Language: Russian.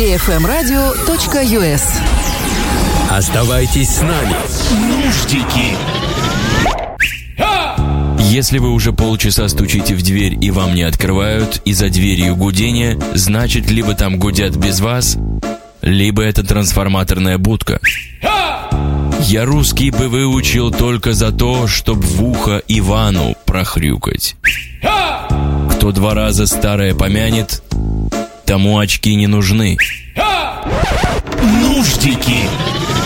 bfmradio.us. Оставайтесь с нами. Нуждики. Если вы уже полчаса стучите в дверь и вам не открывают, и за дверью гудение, значит, либо там гудят без вас, либо это трансформаторная будка. Я русский бы выучил только за то, чтоб в ухо Ивану прохрюкать. Кто 2 раза старое помянет, тому очки не нужны. Нуждики.